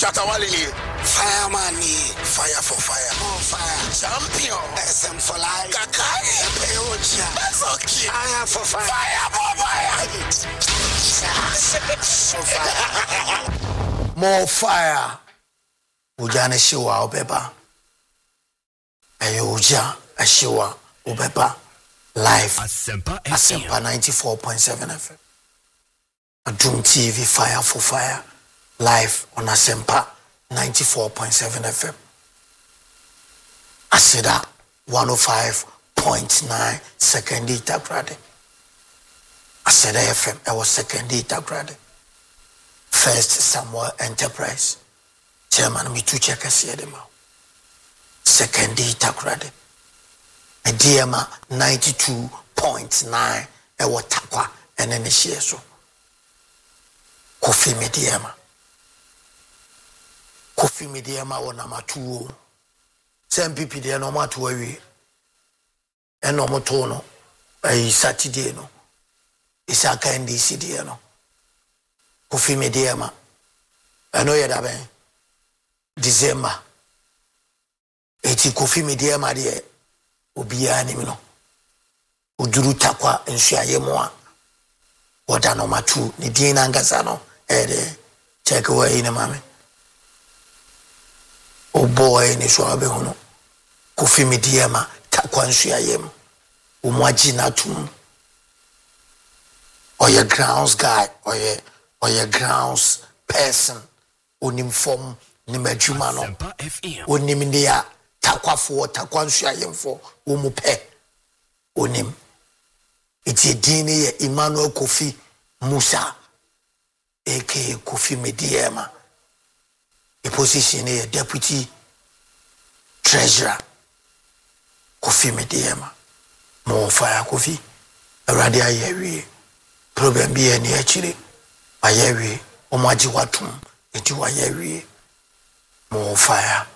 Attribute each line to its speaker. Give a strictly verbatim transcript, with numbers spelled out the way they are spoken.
Speaker 1: Shatawali, fireman, fire for fire, more fire, champion, S M for life, Kakai, Peocha, that's okay, fire for fire, fire for fire, more fire, Ujana Shiwa Obeba, Ayoja, Ashiwa Obeba, live, Asempa ninety-four point seven F M, Adum T V, fire for fire. Live on Asempa ninety-four point seven F M. Aseda one oh five point nine second Itagrade. Aseda F M, I was second Itagrade. First Samuel Enterprise. Chairman, me two checkers here. Second Itagrade. Mediama ninety-two point nine. I was Takwa and then the Shieso. Kofi Mediama. Kofi Mediama or Namatu. Some people they are no matter where we and no motono. A Saturday no. It's a kind of city no. Kofi Mediama. I know you're that December. Eti Kofi Mediama de Obiani no. Uduru takwa nshiaye moa. Wada no matu ni dina ngazano. Ede check away in a mame. Oh boy, ni swabe hono. Kofi Mediama takwa nshiaye umwajina tum. Or your grounds guy, or your or your grounds person, unim form ni mejumano, unim niya takwa for takwa nshiaye for umupe unim. Iti dini ya Emmanuel Kofi Musa, aka Kofi Mediama. A position a deputy treasurer. Kofi Mediama. More fire Kofi. Already I hear problem be any actually. I hear Omaji Watum. It you I hear more fire.